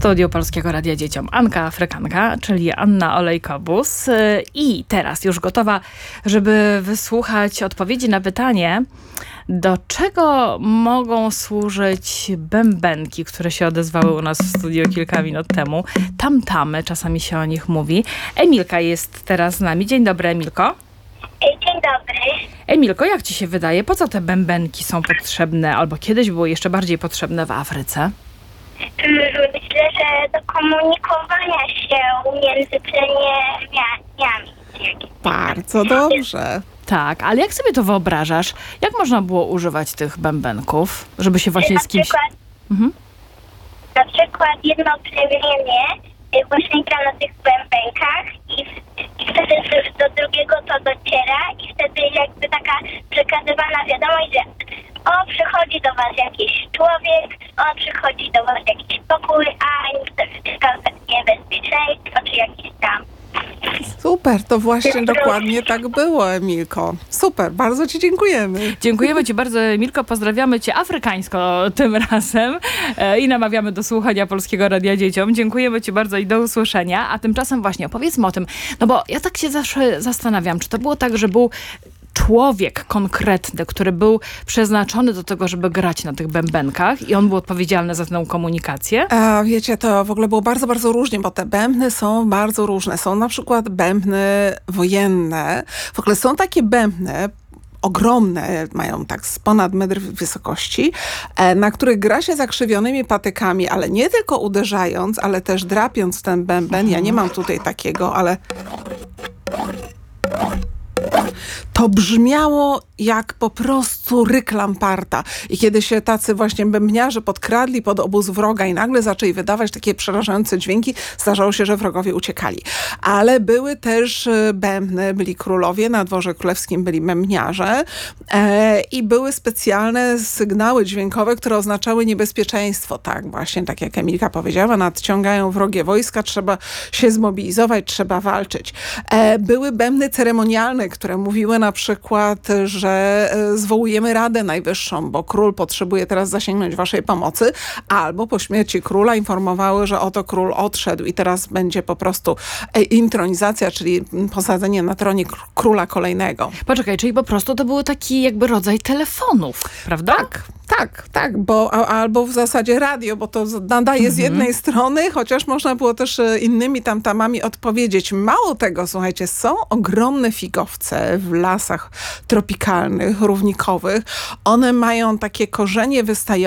studiu Polskiego Radia Dzieciom Anka Afrykanka, czyli Anna Olejkobus. I teraz już gotowa, żeby wysłuchać odpowiedzi na pytanie, do czego mogą służyć bębenki, które się odezwały u nas w studiu kilka minut temu. Tamtamy, czasami się o nich mówi. Emilka jest teraz z nami. Dzień dobry, Emilko. Dzień dobry. Emilko, jak ci się wydaje, po co te bębenki są potrzebne, albo kiedyś były jeszcze bardziej potrzebne w Afryce? Myślę, że do komunikowania się między plemieniami. Bardzo dobrze. Tak, ale jak sobie to wyobrażasz? Jak można było używać tych bębenków, żeby się właśnie z kimś... Na przykład jedno plemienie właśnie gra na tych bębenkach i wtedy do drugiego to dociera i wtedy jakby taka przekazywana wiadomość, że o, przychodzi do was jakiś człowiek, o, przychodzi do was jakiś pokój, a niebezpieczeństwo, czy jakiś tam. Super, to właśnie dokładnie tak było, Emilko. Super, bardzo ci dziękujemy. Dziękujemy ci bardzo, Emilko. Pozdrawiamy cię afrykańsko tym razem i namawiamy do słuchania Polskiego Radia Dzieciom. Dziękujemy ci bardzo i do usłyszenia. A tymczasem właśnie opowiedzmy o tym, no bo ja tak się zawsze zastanawiam, czy to było tak, że był człowiek konkretny, który był przeznaczony do tego, żeby grać na tych bębenkach i on był odpowiedzialny za tę komunikację? Wiecie, to w ogóle było bardzo, bardzo różnie, bo te bębny są bardzo różne. Są na przykład bębny wojenne. W ogóle są takie bębny, ogromne, mają tak z ponad metr wysokości, na których gra się zakrzywionymi patykami, ale nie tylko uderzając, ale też drapiąc ten bęben. Ja nie mam tutaj takiego, ale... To brzmiało jak po prostu ryk Lamparta. I kiedy się tacy właśnie bębniarze podkradli pod obóz wroga i nagle zaczęli wydawać takie przerażające dźwięki, zdarzało się, że wrogowie uciekali. Ale były też bębny, byli królowie, na dworze królewskim byli bębniarze i były specjalne sygnały dźwiękowe, które oznaczały niebezpieczeństwo. Tak, właśnie tak jak Emilka powiedziała, nadciągają wrogie wojska, trzeba się zmobilizować, trzeba walczyć. Były bębny ceremonialne, które mówiły na przykład, że zwołujemy Radę Najwyższą, bo król potrzebuje teraz zasięgnąć waszej pomocy, albo po śmierci króla informowały, że oto król odszedł i teraz będzie po prostu intronizacja, czyli posadzenie na tronie króla kolejnego. Poczekaj, czyli po prostu to był taki jakby rodzaj telefonów, prawda? Tak, bo albo w zasadzie radio, bo to nadaje z jednej strony, chociaż można było też innymi tamtamami odpowiedzieć. Mało tego, słuchajcie, są ogromne figowce w lasach tropikalnych, równikowych. One mają takie korzenie wystające